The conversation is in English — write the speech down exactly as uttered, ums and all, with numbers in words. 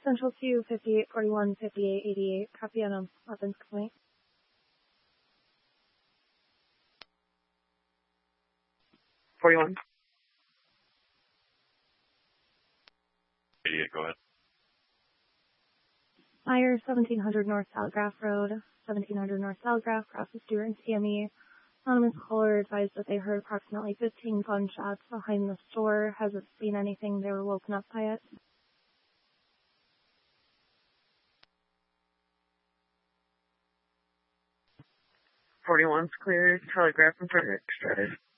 Central two, fifty-eight forty-one, fifty-eight eighty-eight. Copy on a weapons complaint. forty-one. eighty-eight, go ahead. Meyer, seventeen hundred North Telegraph Road, seventeen hundred North Telegraph, crosses Stewart and C M E. Anonymous caller advised that they heard approximately fifteen gunshots behind the store. Hasn't seen anything. They were woken up by it. forty-one's clear. Telegraph and Frederick started.